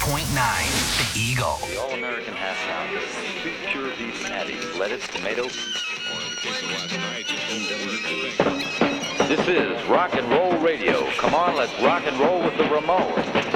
The Eagle. The All-American half pound. Two pure beef patties, lettuce, tomato. This is rock and roll radio. Come on, let's rock and roll with the Ramones.